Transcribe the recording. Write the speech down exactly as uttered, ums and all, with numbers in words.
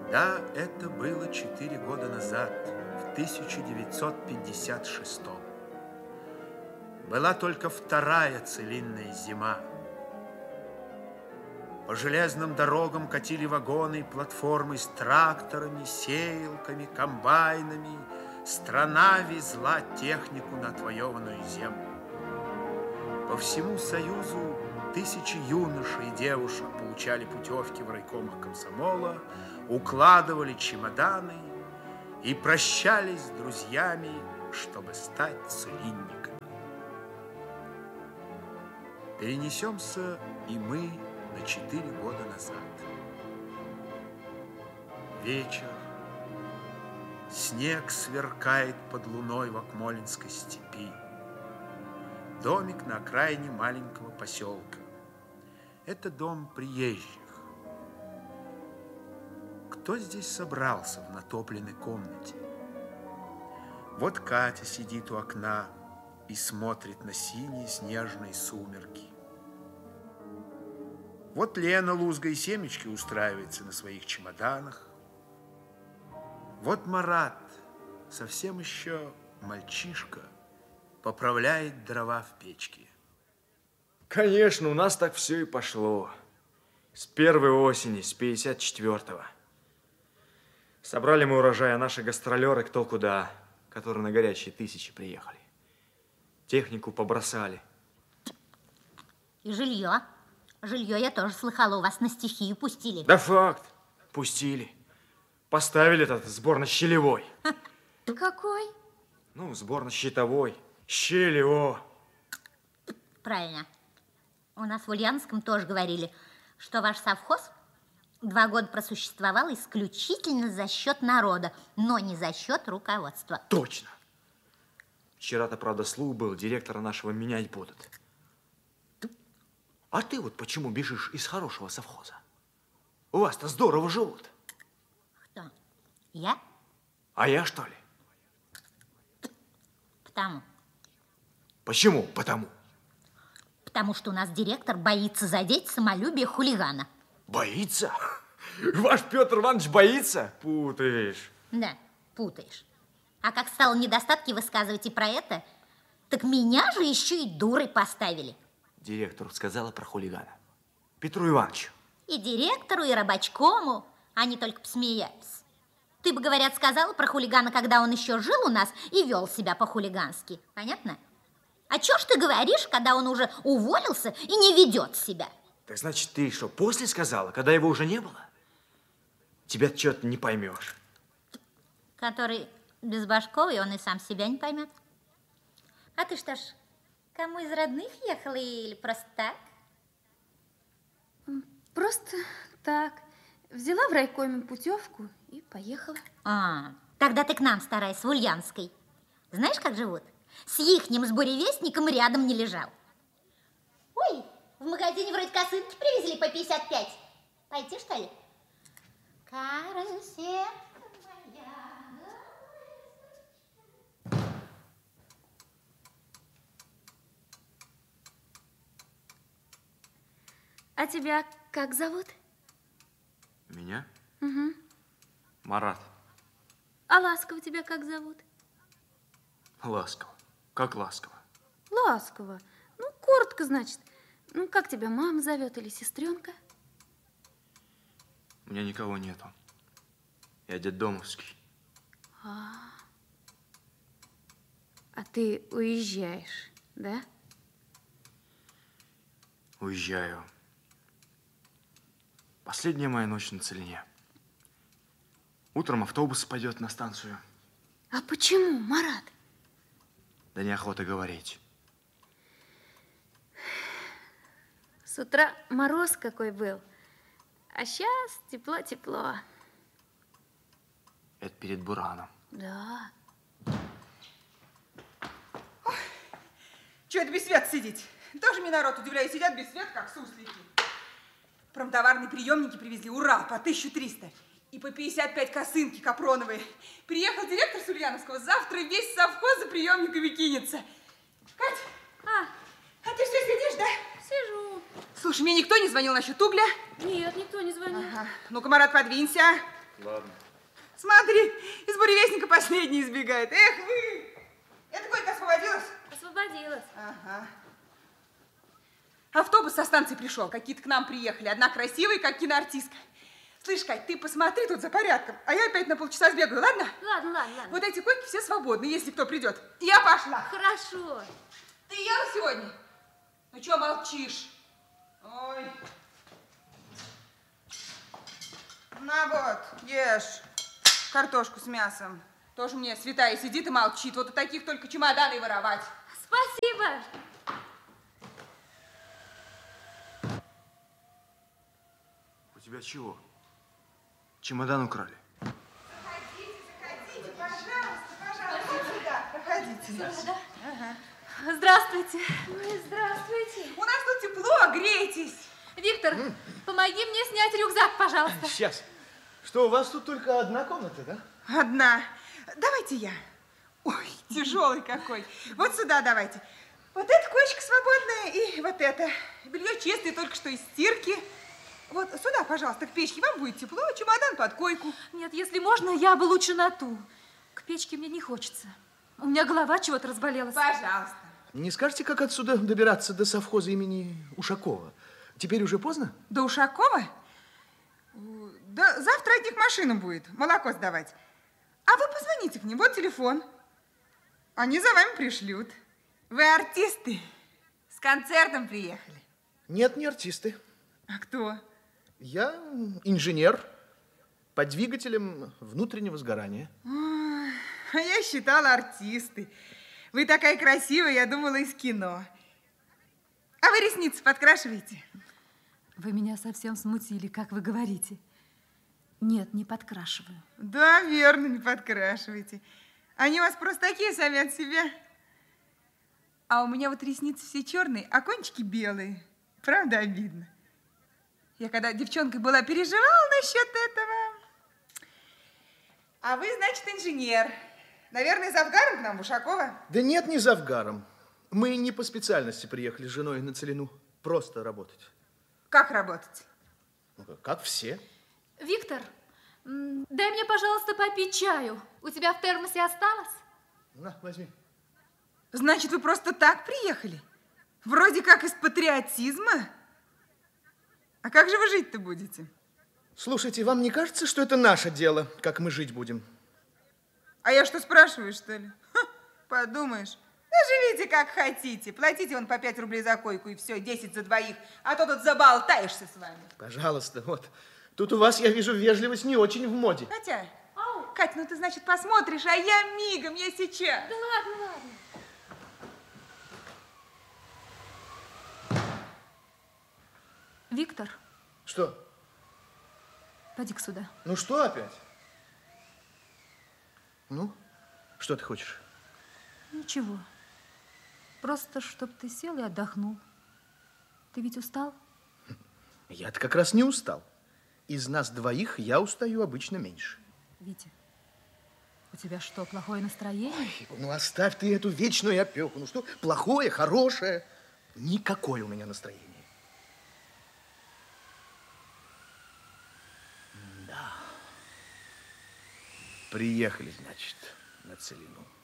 Да, это было четыре года назад, в тысяча девятьсот пятьдесят шестом. Была только вторая целинная зима. По железным дорогам катили вагоны и платформы с тракторами, сеялками, комбайнами. Страна везла технику на отвоеванную землю. По всему Союзу тысячи юношей и девушек получали путевки в райкомах комсомола, укладывали чемоданы и прощались с друзьями, чтобы стать целинниками. Перенесемся и мы на четыре года назад. Вечер. Снег сверкает под луной в Акмолинской степи. Домик на окраине маленького поселка. Это дом приезжих. Кто здесь собрался в натопленной комнате? Вот Катя сидит у окна и смотрит на синие снежные сумерки. Вот Лена лузгой семечки устраивается на своих чемоданах. Вот Марат, совсем еще мальчишка, поправляет дрова в печке. Конечно, у нас так все и пошло. С первой осени, с пятьдесят четвёртого. Собрали мы урожай, а наши гастролеры кто куда, которые на горячие тысячи приехали. Технику побросали. И жилье. Жилье, я тоже слыхала, у вас на стихию пустили. Да факт, пустили. Поставили этот сборно-щелевой. Какой? Ну, сборно-щитовой. Щели, о. Правильно. У нас в Ульяновском тоже говорили, что ваш совхоз два года просуществовал исключительно за счет народа, но не за счет руководства. Точно. Вчера-то, правда, слух был, директора нашего менять будут. А ты вот почему бежишь из хорошего совхоза? У вас-то здорово живут. Кто? Я? А я, что ли? Потому. Почему потому? Потому что у нас директор боится задеть самолюбие хулигана. Боится? Ваш Петр Иванович боится? Путаешь. Да, путаешь. А как стало недостатки высказывать и про это, так меня же еще и дурой поставили. Директору сказала про хулигана. Петру Ивановичу. И директору, и рабочкому. Они только посмеялись. Ты бы, говорят, сказала про хулигана, когда он еще жил у нас и вел себя по-хулигански. Понятно? А чё ж ты говоришь, когда он уже уволился и не ведет себя? Так значит, ты что, после сказала, когда его уже не было? Тебя что-то не поймешь. Который безбашковый, он и сам себя не поймет. А ты что ж, кому из родных ехала или просто так? Просто так. Взяла в райкоме путевку и поехала. А, тогда ты к нам старайся, в Ульяновской. Знаешь, как живут? С ихним, с буревестником рядом не лежал. Ой, в магазине вроде косынки привезли по пятьдесят пять. Пойти, что ли? Карусель моя. А тебя как зовут? Меня? Угу. Марат. А Ласково тебя как зовут? Ласково. Как ласково? Ласково. Ну, коротко, значит. Ну, как тебя мама зовет или сестренка? У меня никого нету. Я детдомовский. А, а ты уезжаешь, да? Уезжаю. Последняя моя ночь на Целине. Утром автобус пойдет на станцию. А почему, Марат? Да неохота говорить. С утра мороз какой был, а сейчас тепло-тепло. Это перед бураном. Да. Чего это без света сидеть? Тоже мне народ, удивляюсь, сидят без света, как суслики. Промтоварные приемники привезли, ура, по тысяче триста. И по пятьдесят пять косынки капроновые. Приехал директор с Ульяновского, завтра весь совхоз за приемниками кинется. Кать, А, а ты все сидишь, да? сижу. Слушай, мне никто не звонил насчет угля? Нет, никто не звонил. Ага. Ну-ка, Марат, подвинься. Ладно. Смотри, из буревестника последний избегает. Эх вы! Это койка освободилась? Освободилась. Ага. Автобус со станции пришел. Какие-то к нам приехали. Одна красивая, как киноартистка. Слышь, Кать, ты посмотри тут за порядком, а я опять на полчаса сбегаю, ладно? Ладно, ладно, ладно. Вот эти койки все свободны, если кто придет. Я пошла. Хорошо. Ты ела сегодня? Ну что молчишь? Ой. На вот, ешь картошку с мясом. Тоже мне святая сидит и молчит. Вот у таких только чемоданы воровать. Спасибо. У тебя чего? Чемодан украли. Заходите, заходите, пожалуйста, пожалуйста. Вот сюда, проходите. Сюда? Ага. Здравствуйте. Ну, здравствуйте. У нас тут тепло, грейтесь. Виктор, помоги мне снять рюкзак, пожалуйста. Сейчас. Что, у вас тут только одна комната, да? Одна. Давайте я. Ой, тяжелый какой. Вот сюда давайте. Вот эта коечка свободная и вот это. Белье чистое, только что из стирки. Вот сюда, пожалуйста, к печке. Вам будет тепло, чемодан под койку. Нет, если можно, я бы лучше на ту. К печке мне не хочется. У меня голова чего-то разболелась. Пожалуйста. Не скажете, как отсюда добираться до совхоза имени Ушакова? Теперь уже поздно? До Ушакова? Да завтра от них машина будет, молоко сдавать. А вы позвоните к ним, вот телефон. Они за вами пришлют. Вы артисты, с концертом приехали. Нет, не артисты. А кто? Я инженер по двигателям внутреннего сгорания. Ой, а я считала артисты. Вы такая красивая, я думала, из кино. А вы ресницы подкрашиваете? Вы меня совсем смутили, как вы говорите. Нет, не подкрашиваю. Да, верно, не подкрашиваете. Они у вас просто такие сами от себя. А у меня вот ресницы все черные, а кончики белые. Правда, обидно. Я когда девчонкой была, переживала насчет этого. А вы, значит, инженер. Наверное, завгаром к нам, в Ушакова? Да нет, не завгаром. Мы не по специальности приехали с женой на Целину. Просто работать. Как работать? Ну, как все. Виктор, дай мне, пожалуйста, попить чаю. У тебя в термосе осталось? На, возьми. Значит, вы просто так приехали? Вроде как из патриотизма? А как же вы жить-то будете? Слушайте, вам не кажется, что это наше дело, как мы жить будем? А я что, спрашиваю, что ли? Ха, подумаешь. Да живите как хотите. Платите вон по пять рублей за койку и все, десять за двоих. А то тут заболтаешься с вами. Пожалуйста, вот. Тут у вас, я вижу, вежливость не очень в моде. Катя, ау, Кать, ну ты, значит, посмотришь, а я мигом, я сейчас. Да ладно, ладно. Виктор, Что? поди-ка сюда. Ну что опять? Ну, что ты хочешь? Ничего. Просто, чтоб ты сел и отдохнул. Ты ведь устал? Я-то как раз не устал. Из нас двоих я устаю обычно меньше. Витя, у тебя что, плохое настроение? Ой, ну оставь ты эту вечную опеку. Ну что, плохое, хорошее? Никакое у меня настроение. Да. Приехали, значит, на Целину.